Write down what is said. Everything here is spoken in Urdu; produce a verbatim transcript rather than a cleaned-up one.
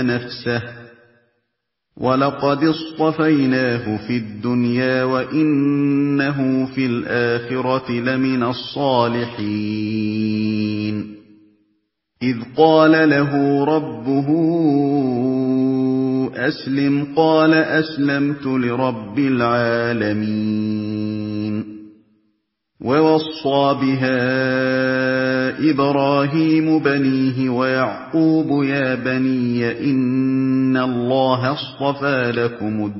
نَفْسَهُ وَلَقَدِ اصْطَفَيْنَاهُ فِي الدُّنْيَا وَإِنَّهُ فِي الْآخِرَةِ لَمِنَ الصَّالِحِينَ إِذْ قَالَ لَهُ رَبُّهُ أَسْلِمْ قَالَ أَسْلَمْتُ لِرَبِّ الْعَالَمِينَ وَوَصَّىٰ بِهَا إِبْرَاهِيمُ بَنِيهِ وَيَعْقُوبُ يَا بَنِيَّ إِنَّ اللَّهَ اصْطَفَىٰ لَكُمُ